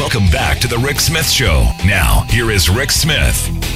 Welcome back to the Rick Smith Show. Now, here is Rick Smith.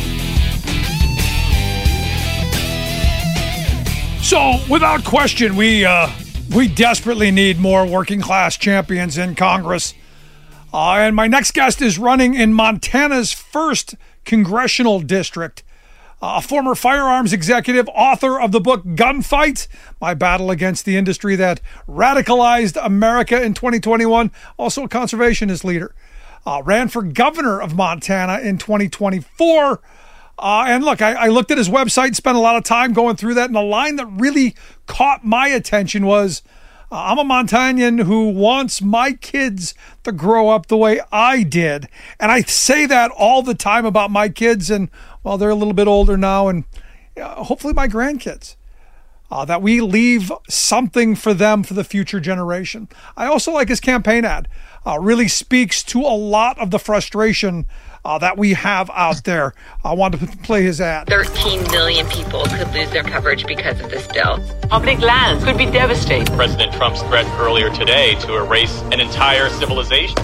So, without question, we desperately need more working class champions in Congress. And my next guest is running in Montana's 1st congressional district. A former firearms executive, author of the book Gunfight, My Battle Against the Industry That Radicalized America in 2021. Also a conservationist leader. Ran for governor of Montana in 2024. And look, I looked at his website, spent a lot of time going through that, and the line that really caught my attention was, I'm a Montanan who wants my kids to grow up the way I did. And I say that all the time about my kids, and, well, they're a little bit older now, and hopefully my grandkids. That we leave something for them for the future generation. I also like his campaign ad. Really speaks to a lot of the frustration that we have out there. I wanted to play his ad. 13 million people could lose their coverage because of this bill. Public lands could be devastated. President Trump's threat earlier today to erase an entire civilization.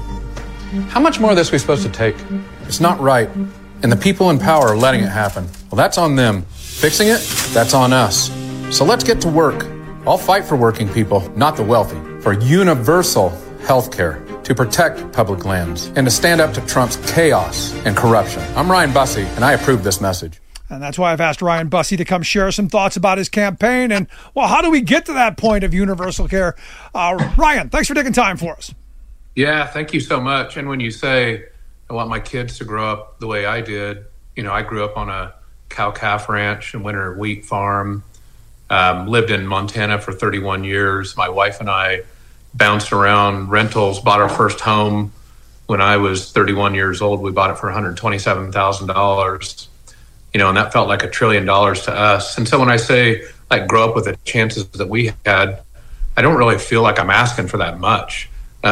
How much more of this are we supposed to take? It's not right. And the people in power are letting it happen. Well, that's on them. Fixing it, that's on us. So let's get to work. I'll fight for working people, not the wealthy, for universal health care, to protect public lands, and to stand up to Trump's chaos and corruption. I'm Ryan Busse, and I approve this message. And that's why I've asked Ryan Busse to come share some thoughts about his campaign. And, well, how do we get to that point of universal care? Ryan, thanks for taking time for us. Yeah, thank you so much. And when you say, I want my kids to grow up the way I did, I grew up on a cow-calf ranch and winter wheat farm, lived in Montana for 31 years. My wife and I bounced around rentals, bought our first home when I was 31 years old. We bought it for $127,000, and that felt like $1 trillion to us. And so when I say, grow up with the chances that we had, I don't really feel like I'm asking for that much.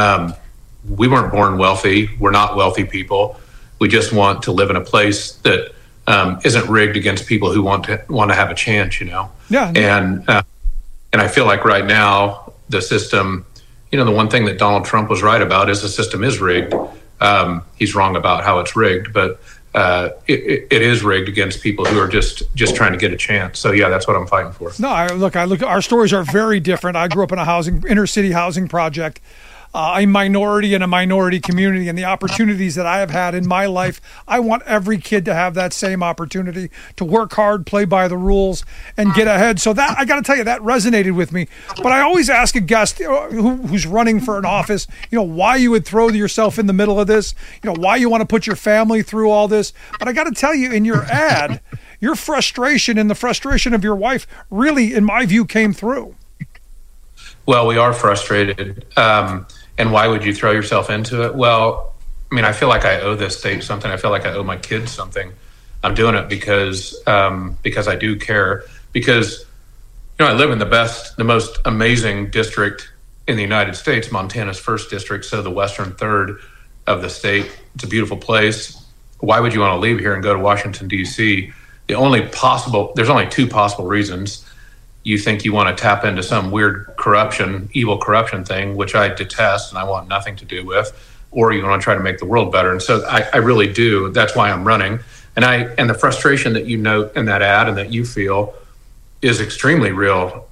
We weren't born wealthy. We're not wealthy people. We just want to live in a place that isn't rigged against people who want to have a chance, Yeah. And I feel like right now the system, the one thing that Donald Trump was right about is the system is rigged. He's wrong about how it's rigged, but it is rigged against people who are just trying to get a chance. So yeah, that's what I'm fighting for. No, I look. Our stories are very different. I grew up in a inner city housing project. A minority in a minority community, and the opportunities that I have had in my life, I want every kid to have that same opportunity to work hard, play by the rules, and get ahead. So that, I got to tell you, that resonated with me. But I always ask a guest who's running for an office, why you would throw yourself in the middle of this, why you want to put your family through all this. But I got to tell you, in your ad, your frustration and the frustration of your wife really, in my view, came through. Well, we are frustrated. And why would you throw yourself into it? Well, I feel like I owe this state something. I feel like I owe my kids something. I'm doing it because I do care. Because, I live in the most amazing district in the United States, Montana's 1st district, so the western third of the state. It's a beautiful place. Why would you want to leave here and go to Washington, D.C.? There's only 2 possible reasons. You think you want to tap into some weird evil corruption thing, which I detest and I want nothing to do with, or you want to try to make the world better. And so I really do. That's why I'm running. And the frustration that you note in that ad and that you feel is extremely real.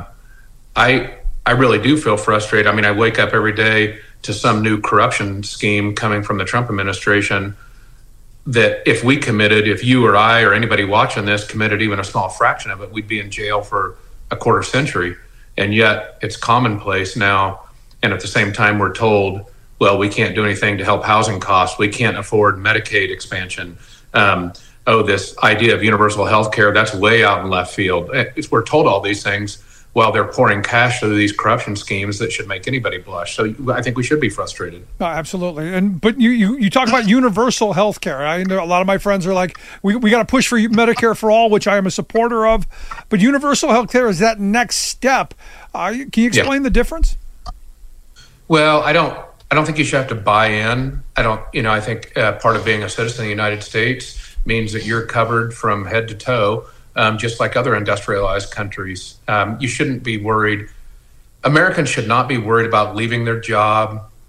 I really do feel frustrated. I wake up every day to some new corruption scheme coming from the Trump administration that if you or I or anybody watching this committed even a small fraction of it, we'd be in jail for a quarter century. And yet it's commonplace now. And at the same time, we're told, well, we can't do anything to help housing costs. We can't afford Medicaid expansion. This idea of universal health care, that's way out in left field. We're told all these things while they're pouring cash through these corruption schemes that should make anybody blush. So I think we should be frustrated. No, absolutely. But you talk about universal health care. I know a lot of my friends are like, we got to push for Medicare for all, which I am a supporter of. But universal health care is that next step. Can you explain the difference? Well, I don't think you should have to buy in. I think part of being a citizen of the United States means that you're covered from head to toe. Just like other industrialized countries. You shouldn't be worried. Americans should not be worried about leaving their job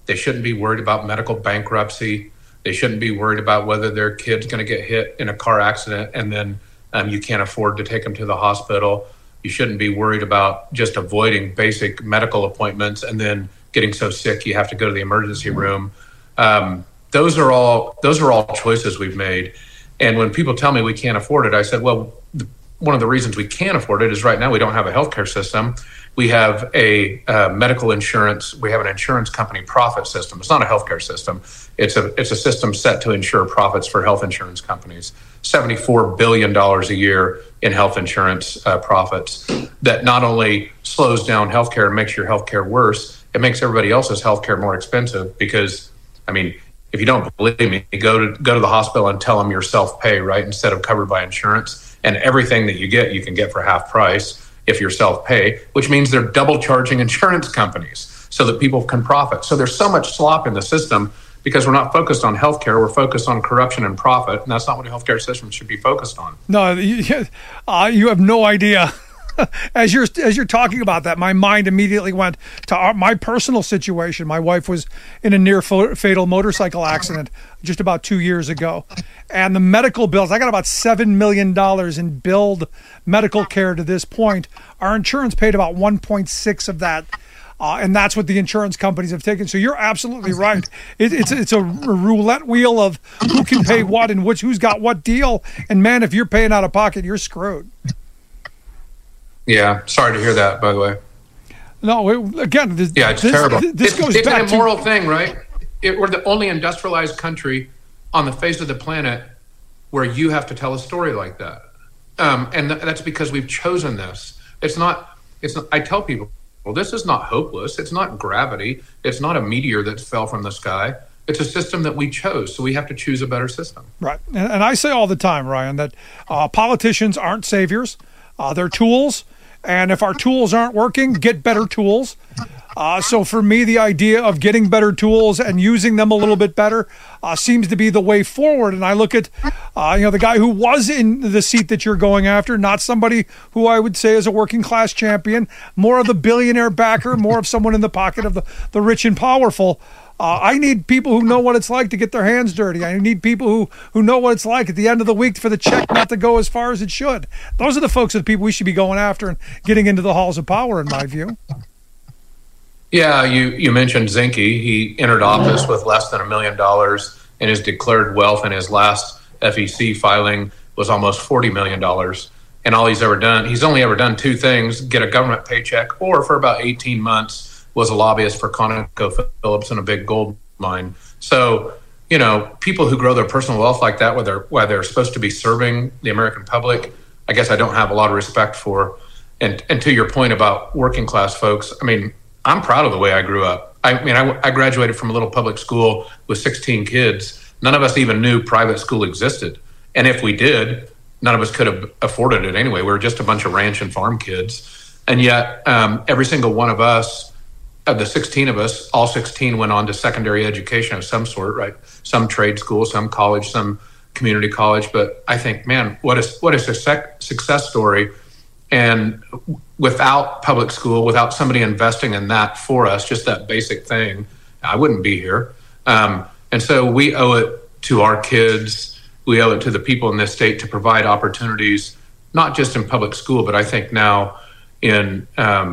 They shouldn't be worried about medical bankruptcy. They shouldn't be worried about whether their kid's going to get hit in a car accident and then you can't afford to take them to the hospital. You shouldn't be worried about just avoiding basic medical appointments and then getting so sick you have to go to the emergency room. Those are all choices we've made. And when people tell me we can't afford it, I said, well, one of the reasons we can't afford it is right now we don't have a healthcare system. We have a medical insurance. We have an insurance company profit system. It's not a healthcare system. It's a system set to ensure profits for health insurance companies. $74 billion a year in health insurance profits. That not only slows down healthcare and makes your healthcare worse, it makes everybody else's healthcare more expensive. Because, I mean, if you don't believe me, go to the hospital and tell them you're self-pay, right, instead of covered by insurance. And everything that you can get for half price if you're self-pay, which means they're double charging insurance companies so that people can profit. So there's so much slop in the system because we're not focused on healthcare. We're focused on corruption and profit, and that's not what a healthcare system should be focused on. No, you have no idea. As you're talking about that, my mind immediately went to my personal situation. My wife was in a near fatal motorcycle accident just about 2 years ago, and the medical bills, I got about $7 million in billed medical care to this point. Our insurance paid about 1.6 of that. And that's what the insurance companies have taken. So you're absolutely right. It's a roulette wheel of who can pay what and who's got what deal. And man, if you're paying out of pocket, you're screwed. Yeah, sorry to hear that, by the way. No, it's terrible. This goes it's back an immoral thing, right? We're the only industrialized country on the face of the planet where you have to tell a story like that, and that's because we've chosen this. It's not. I tell people, well, this is not hopeless. It's not gravity. It's not a meteor that fell from the sky. It's a system that we chose, so we have to choose a better system. Right, and I say all the time, Ryan, that politicians aren't saviors. They're tools. And if our tools aren't working, get better tools. So for me, the idea of getting better tools and using them a little bit better seems to be the way forward. And I look at, the guy who was in the seat that you're going after, not somebody who I would say is a working class champion, more of the billionaire backer, more of someone in the pocket of the rich and powerful. I need people who know what it's like to get their hands dirty. I need people who know what it's like at the end of the week for the check not to go as far as it should. Those are the folks, the people we should be going after and getting into the halls of power, in my view. Yeah, you mentioned Zinke. He entered office with less than $1 million, and his declared wealth in his last FEC filing was almost $40 million. And all he's only ever done two things: get a government paycheck, or for about 18 months was a lobbyist for ConocoPhillips in a big gold mine. So, people who grow their personal wealth like that, where they're supposed to be serving the American public, I guess I don't have a lot of respect for. And to your point about working class folks, I mean, I'm proud of the way I grew up. I graduated from a little public school with 16 kids. None of us even knew private school existed. And if we did, none of us could have afforded it anyway. We were just a bunch of ranch and farm kids. And yet every single one of us, of the 16 of us, all 16 went on to secondary education of some sort, right? Some trade school, some college, some community college. But I think, man, what a success story. And without public school, without somebody investing in that for us, just that basic thing, I wouldn't be here. And so we owe it to our kids. We owe it to the people in this state to provide opportunities, not just in public school, but I think now in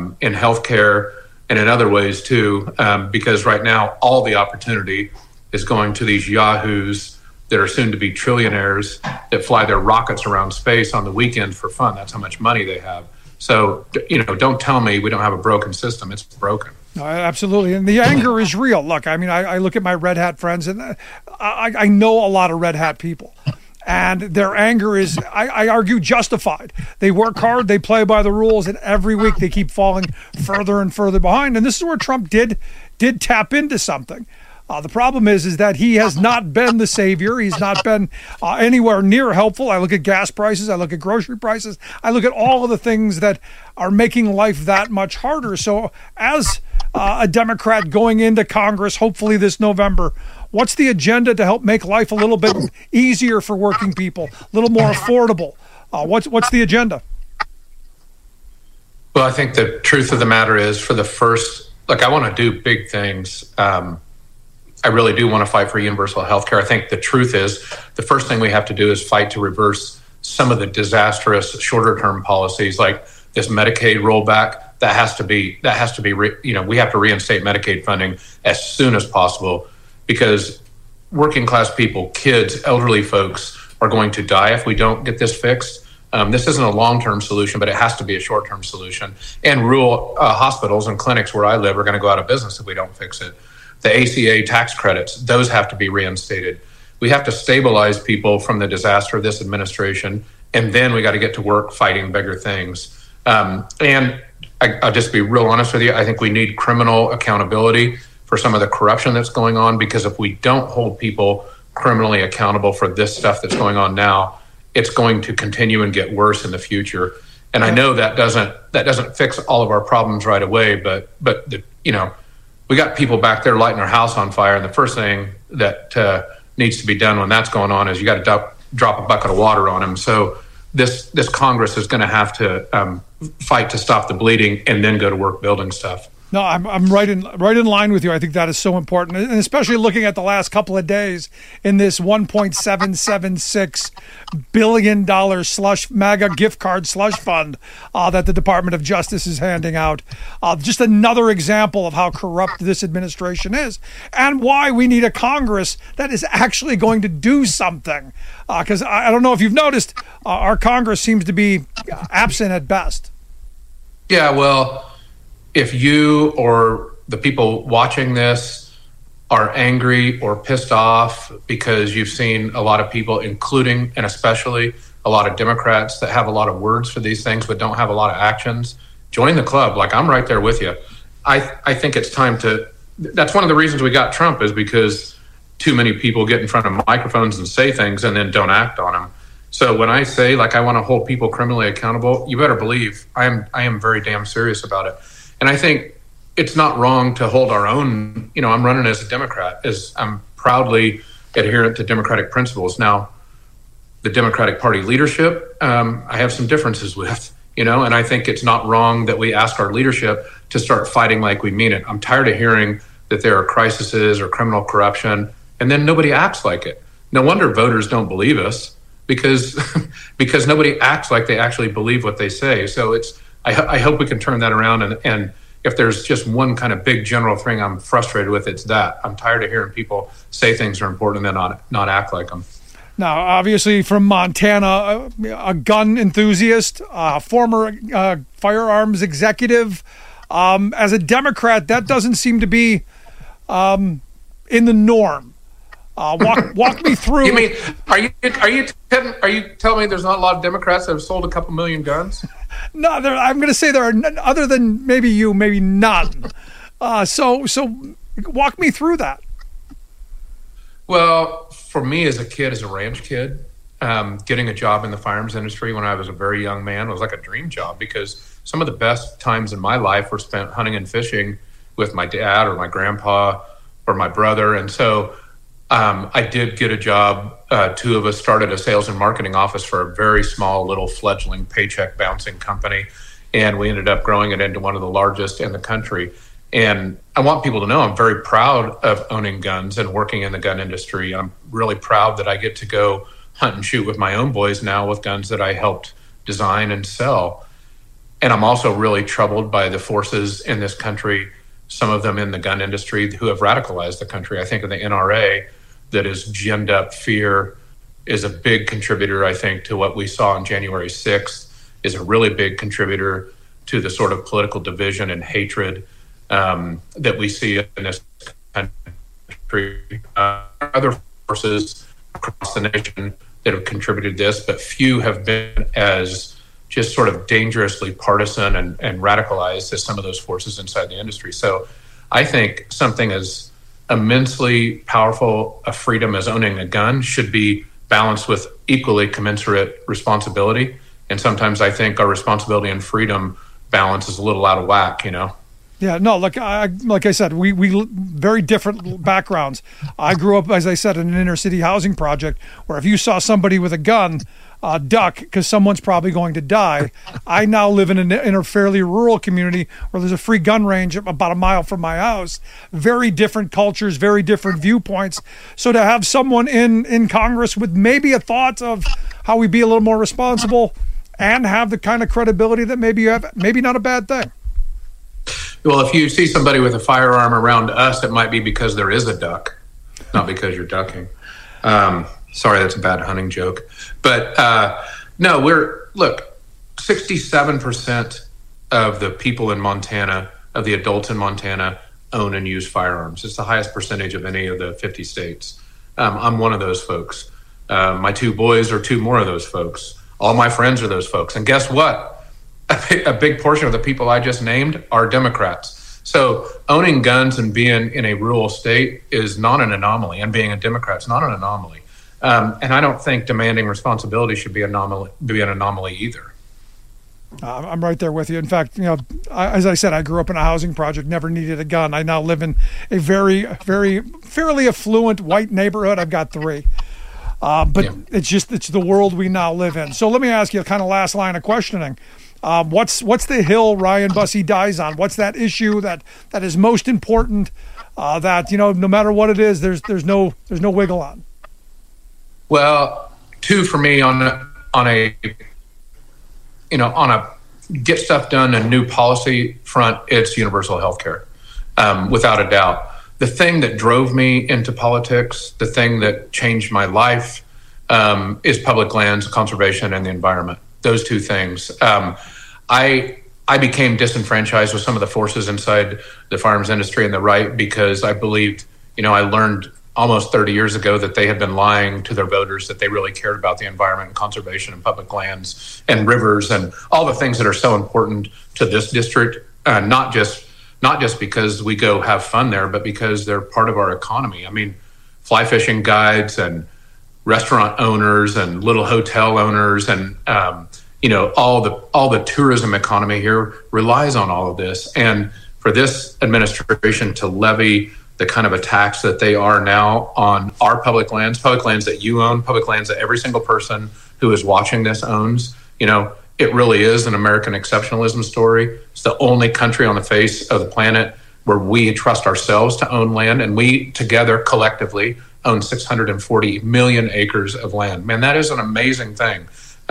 healthcare and in other ways too, because right now all the opportunity is going to these yahoos that are soon to be trillionaires that fly their rockets around space on the weekend for fun. That's how much money they have. So, don't tell me we don't have a broken system. It's broken. No, absolutely. And the anger is real. Look, I mean, I look at my red hat friends, and I know a lot of red hat people. And their anger is, I argue, justified. They work hard, they play by the rules, and every week they keep falling further and further behind. And this is where Trump did tap into something. The problem is that he has not been the savior. He's not been anywhere near helpful. I look at gas prices. I look at grocery prices. I look at all of the things that are making life that much harder. So as a Democrat going into Congress, hopefully this November, what's the agenda to help make life a little bit easier for working people, a little more affordable? What's the agenda? Well, I think the truth of the matter is, for the first, I want to do big things. I really do want to fight for universal health care. I think the truth is the first thing we have to do is fight to reverse some of the disastrous shorter-term policies like this Medicaid rollback. That has to be, we have to reinstate Medicaid funding as soon as possible, because working class people, kids, elderly folks are going to die if we don't get this fixed. This isn't a long-term solution, but it has to be a short-term solution. And rural hospitals and clinics where I live are going to go out of business if we don't fix it. The ACA tax credits, those have to be reinstated. We have to stabilize people from the disaster of this administration, and then we got to get to work fighting bigger things. And I'll just be real honest with you. I think we need criminal accountability for some of the corruption that's going on, because if we don't hold people criminally accountable for this stuff that's going on now, it's going to continue and get worse in the future. And I know that doesn't fix all of our problems right away, but we got people back there lighting their house on fire, and the first thing that needs to be done when that's going on is you got to drop a bucket of water on them. So this Congress is going to have to fight to stop the bleeding and then go to work building stuff. No, I'm right in line with you. I think that is so important, and especially looking at the last couple of days in this $1.776 billion slush MAGA gift card slush fund that the Department of Justice is handing out. Just another example of how corrupt this administration is, and why we need a Congress that is actually going to do something. Because I don't know if you've noticed, our Congress seems to be absent at best. Yeah, well, if you or the people watching this are angry or pissed off because you've seen a lot of people, including and especially a lot of Democrats that have a lot of words for these things but don't have a lot of actions, join the club. Like, I'm right there with you. I think it's time to, that's one of the reasons we got Trump, is because too many people get in front of microphones and say things and then don't act on them. So when I say, like, I want to hold people criminally accountable, you better believe I am very damn serious about it. And I think it's not wrong to hold our own. I'm running as a Democrat, as I'm proudly adherent to Democratic principles. Now, the Democratic Party leadership, I have some differences with, and I think it's not wrong that we ask our leadership to start fighting like we mean it. I'm tired of hearing that there are crises or criminal corruption, and then nobody acts like it. No wonder voters don't believe us, because nobody acts like they actually believe what they say. So I hope we can turn that around. And if there's just one kind of big general thing I'm frustrated with, it's that. I'm tired of hearing people say things are important and then not act like them. Now, obviously from Montana, a gun enthusiast, former firearms executive. As a Democrat, that doesn't seem to be in the norm. Walk me through. You mean, are you telling me there's not a lot of Democrats that have sold a couple million guns? No, I'm going to say there are none, other than maybe you, maybe none. So walk me through that. Well, for me as a ranch kid, getting a job in the firearms industry when I was a very young man was like a dream job, because some of the best times in my life were spent hunting and fishing with my dad or my grandpa or my brother. And so I did get a job. Two of us started a sales and marketing office for a very small little fledgling paycheck bouncing company. And we ended up growing it into one of the largest in the country. And I want people to know I'm very proud of owning guns and working in the gun industry. I'm really proud that I get to go hunt and shoot with my own boys now with guns that I helped design and sell. And I'm also really troubled by the forces in this country, some of them in the gun industry, who have radicalized the country. I think of the NRA, that has ginned up fear, is a big contributor, I think, to what we saw on January 6th, is a really big contributor to the sort of political division and hatred that we see in this country. Other forces across the nation that have contributed to this, but few have been as just sort of dangerously partisan and radicalized as some of those forces inside the industry. So I think something as immensely powerful a freedom as owning a gun should be balanced with equally commensurate responsibility. And sometimes I think our responsibility and freedom balance is a little out of whack, Yeah, no, like I said, we very different backgrounds. I grew up, as I said, in an inner city housing project where if you saw somebody with a gun, duck, because someone's probably going to die. I now live in a fairly rural community where there's a free gun range about a mile from my house. Very different cultures, very different viewpoints. So to have someone in Congress with maybe a thought of how we be a little more responsible and have the kind of credibility that maybe you have, maybe not a bad thing. Well, if you see somebody with a firearm around us, it might be because there is a duck, not because you're ducking. Sorry, that's a bad hunting joke. But no, 67% of the people in Montana, of the adults in Montana, own and use firearms. It's the highest percentage of any of the 50 states. I'm one of those folks. My two boys are two more of those folks. All my friends are those folks. And guess what? A big portion of the people I just named are Democrats. So owning guns and being in a rural state is not an anomaly, and being a Democrat is not an anomaly. And I don't think demanding responsibility should be an anomaly either. I'm right there with you. In fact, as I said, I grew up in a housing project, never needed a gun. I now live in a very, very fairly affluent white neighborhood. I've got 3. It's the world we now live in. So let me ask you a kind of last line of questioning. What's the hill Ryan Busse dies on? What's that issue that is most important? That no matter what it is, there's no wiggle on. Well, 2 for me on a get stuff done and new policy front. It's universal health care, without a doubt. The thing that drove me into politics, the thing that changed my life, is public lands, conservation, and the environment. Those 2 things. I became disenfranchised with some of the forces inside the firearms industry and the right because I believed, I learned almost 30 years ago that they had been lying to their voters, that they really cared about the environment and conservation and public lands and rivers and all the things that are so important to this district, not just because we go have fun there, but because they're part of our economy. I mean, fly fishing guides and restaurant owners and little hotel owners and all the tourism economy here relies on all of this. And for this administration to levy the kind of attacks that they are now on our public lands that you own, public lands that every single person who is watching this owns, it really is an American exceptionalism story. It's the only country on the face of the planet where we trust ourselves to own land, and we together collectively own 640 million acres of land. Man, that is an amazing thing.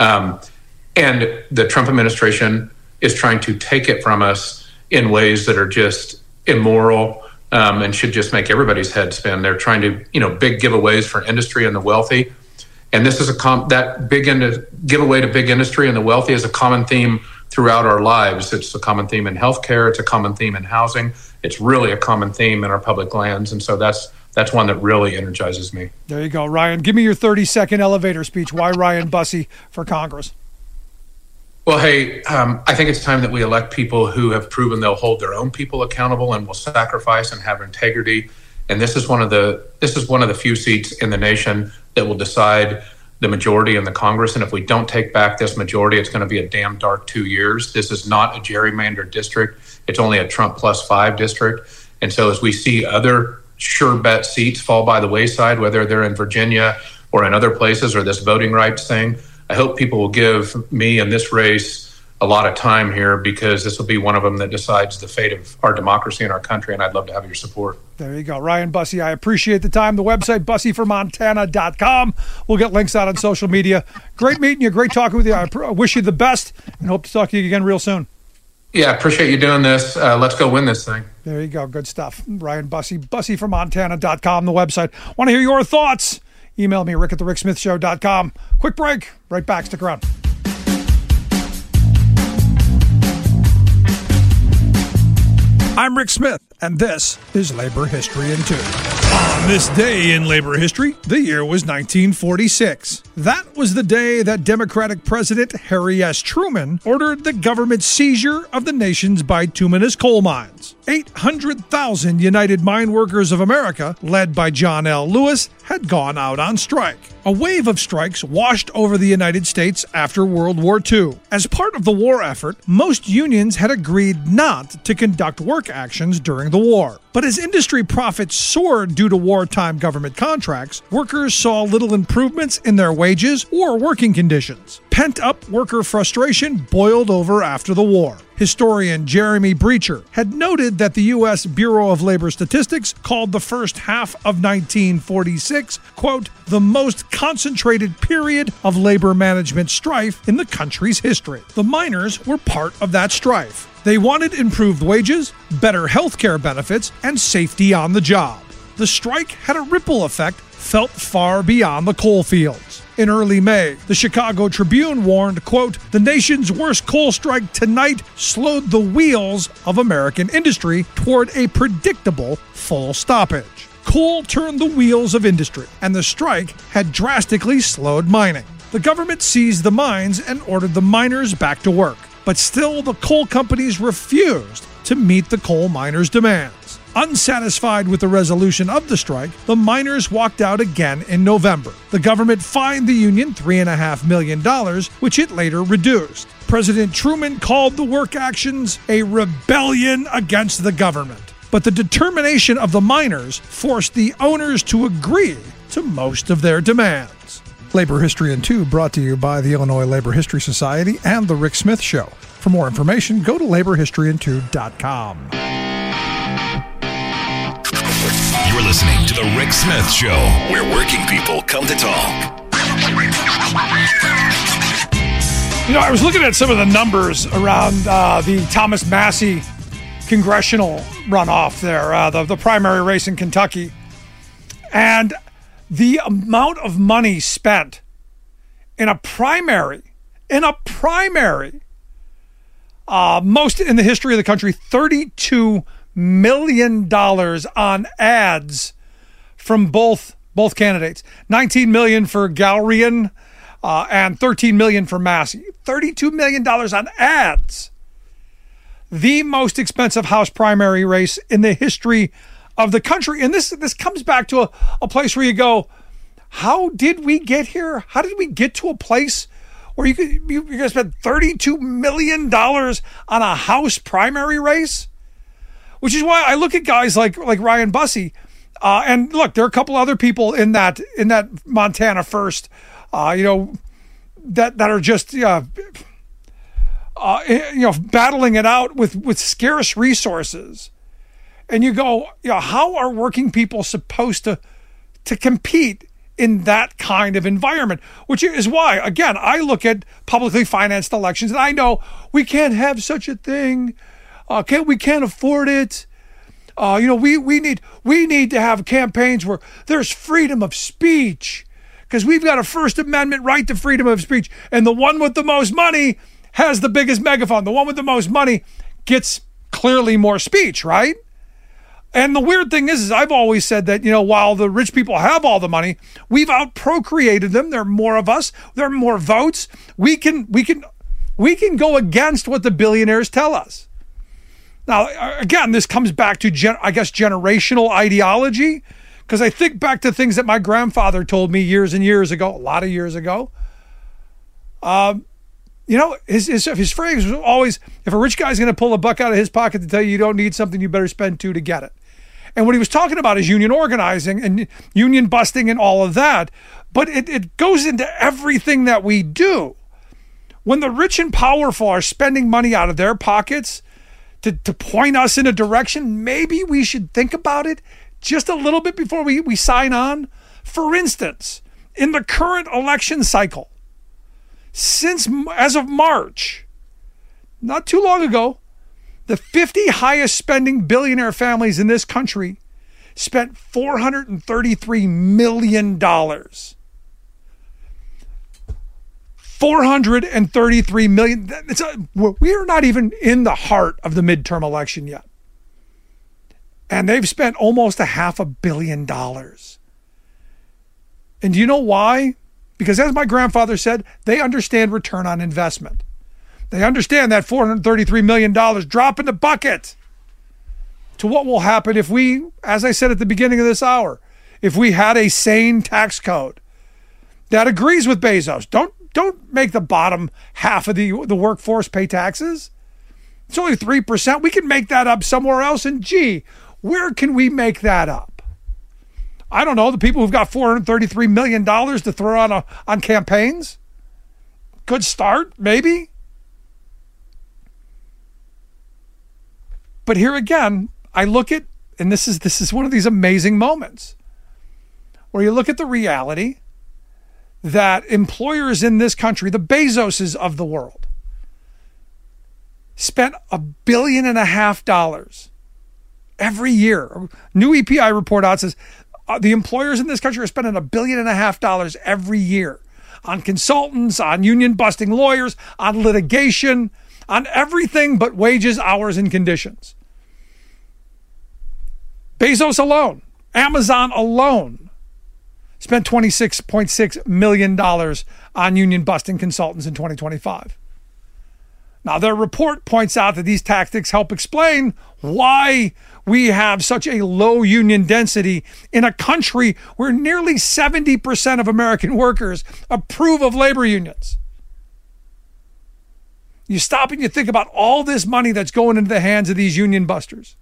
And the Trump administration is trying to take it from us in ways that are just immoral, and should just make everybody's head spin. They're trying to, big giveaways for industry and the wealthy. And this is that big giveaway to big industry and the wealthy is a common theme throughout our lives. It's a common theme in healthcare. It's a common theme in housing. It's really a common theme in our public lands. And so that's one that really energizes me. There you go, Ryan. Give me your 30-second elevator speech. Why Ryan Busse for Congress? Well, hey, I think it's time that we elect people who have proven they'll hold their own people accountable and will sacrifice and have integrity. And this is one of the few seats in the nation that will decide the majority in the Congress. And if we don't take back this majority, it's going to be a damn dark 2 years. This is not a gerrymandered district. It's only a Trump +5 district. And so as we see other sure bet seats fall by the wayside, whether they're in Virginia or in other places or this voting rights thing, I hope people will give me in this race a lot of time here because this will be one of them that decides the fate of our democracy and our country, and I'd love to have your support. There you go. Ryan Busse, I appreciate the time. The website, busseformontana.com. We'll get links out on social media. Great meeting you. Great talking with you. I wish you the best and hope to talk to you again real soon. Yeah, appreciate you doing this. Let's go win this thing. There you go. Good stuff. Ryan Busse, busseformontana.com, the website. Want to hear your thoughts? Email me, rick@thericksmithshow.com. Quick break. Right back. Stick around. I'm Rick Smith, and this is Labor History in 2. On this day in labor history, the year was 1946. That was the day that Democratic President Harry S. Truman ordered the government seizure of the nation's bituminous coal mines. 800,000 United Mine Workers of America, led by John L. Lewis, had gone out on strike. A wave of strikes washed over the United States after World War II. As part of the war effort, most unions had agreed not to conduct work actions during the war. But as industry profits soared due to wartime government contracts, workers saw little improvements in their wages or working conditions. Pent-up worker frustration boiled over after the war. Historian Jeremy Breacher had noted that the U.S. Bureau of Labor Statistics called the first half of 1946, quote, the most concentrated period of labor management strife in the country's history. The miners were part of that strife. They wanted improved wages, better health care benefits, and safety on the job. The strike had a ripple effect felt far beyond the coal fields. In early May, the Chicago Tribune warned, quote, the nation's worst coal strike tonight slowed the wheels of American industry toward a predictable full stoppage. Coal turned the wheels of industry, and the strike had drastically slowed mining. The government seized the mines and ordered the miners back to work. But still, the coal companies refused to meet the coal miners' demands. Unsatisfied with the resolution of the strike, the miners walked out again in November. The government fined the union $3.5 million, which it later reduced. President Truman called the work actions a rebellion against the government. But the determination of the miners forced the owners to agree to most of their demands. Labor History in 2 brought to you by the Illinois Labor History Society and The Rick Smith Show. For more information, go to laborhistoryin2.com. You're listening to The Rick Smith Show, where working people come to talk. You know, I was looking at some of the numbers around the Thomas Massie congressional runoff there, the primary race in Kentucky. And the amount of money spent in a primary, most in the history of the country, $32 million on ads from both candidates. $19 million for Galrian and $13 million for Massie. $32 million on ads. The most expensive House primary race in the history of the country. And this comes back to a place where you go, how did we get here? How did we get to a place where you're going to spend $32 million on a House primary race? Which is why I look at guys like Ryan Busse, and look, there are a couple other people in that Montana first, that are just battling it out with scarce resources. And you go, how are working people supposed to compete in that kind of environment? Which is why, again, I look at publicly financed elections and I know we can't have such a thing. We can't afford it. We need to have campaigns where there's freedom of speech, because we've got a First Amendment right to freedom of speech. And the one with the most money has the biggest megaphone. The one with the most money gets clearly more speech, right? And the weird thing is I've always said that, while the rich people have all the money, we've out-procreated them. There are more of us. There are more votes. We can go against what the billionaires tell us. Now, again, this comes back to, generational ideology, because I think back to things that my grandfather told me years and years ago, a lot of years ago. His phrase was always, if a rich guy's going to pull a buck out of his pocket to tell you don't need something, you better spend two to get it. And what he was talking about is union organizing and union busting and all of that. But it goes into everything that we do. When the rich and powerful are spending money out of their pockets to point us in a direction, maybe we should think about it just a little bit before we sign on. For instance, in the current election cycle, as of March, not too long ago, the 50 highest spending billionaire families in this country spent $433 million. $433 million. We are not even in the heart of the midterm election yet. And they've spent almost $500 million. And do you know why? Because as my grandfather said, they understand return on investment. They understand that $433 million drop in the bucket. to what will happen if we, as I said at the beginning of this hour, if we had a sane tax code that agrees with Bezos. Don't make the bottom half of the workforce pay taxes. It's only 3%. We can make that up somewhere else. And gee, where can we make that up? I don't know. The people who've got $433 million to throw on campaigns. Good start, maybe. But here again, I look at, and this is one of these amazing moments where you look at the reality that employers in this country, the Bezoses of the world, spent $1.5 billion every year. New EPI report out says the employers in this country are spending $1.5 billion every year on consultants, on union busting lawyers, on litigation, on everything but wages, hours, and conditions. Bezos alone, Amazon alone, spent $26.6 million on union busting consultants in 2025. Now, their report points out that these tactics help explain why we have such a low union density in a country where nearly 70% of American workers approve of labor unions. You stop and you think about all this money that's going into the hands of these union busters.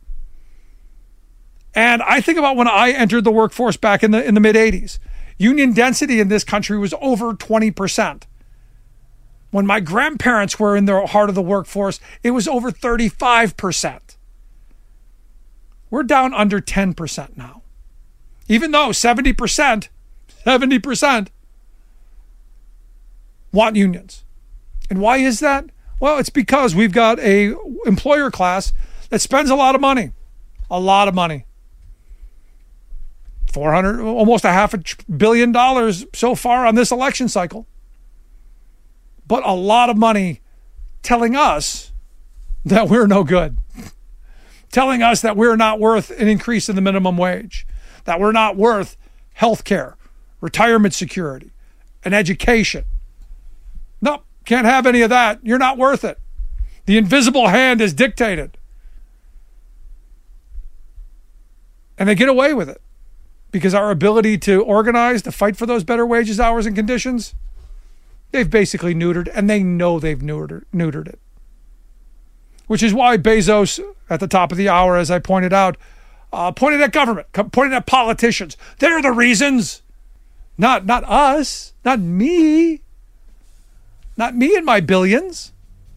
And I think about when I entered the workforce back in the mid-'80s. Union density in this country was over 20%. When my grandparents were in the heart of the workforce, it was over 35%. We're down under 10% now. Even though 70% want unions. And why is that? Well, it's because we've got a employer class that spends a lot of money. Almost $500 million so far on this election cycle. But a lot of money telling us that we're no good. Telling us that we're not worth an increase in the minimum wage. That we're not worth health care, retirement security, and education. Nope, can't have any of that. You're not worth it. The invisible hand is dictated. And they get away with it. Because our ability to organize, to fight for those better wages, hours, and conditions, they've basically neutered, and they know they've neutered it. Which is why Bezos, at the top of the hour, as I pointed out, pointed at government, pointed at politicians. They're the reasons. Not us, not me. Not me and my billions.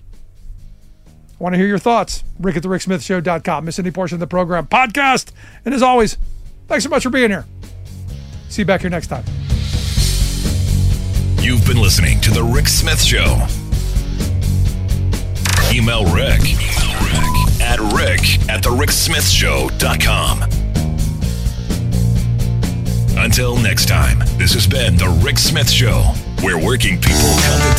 I want to hear your thoughts. Rick at thericksmithshow.com. Miss any portion of the program, podcast. And as always, thanks so much for being here. See you back here next time. You've been listening to The Rick Smith Show. Email Rick at rick@thericksmithshow.com. Until next time, this has been The Rick Smith Show, where working people come to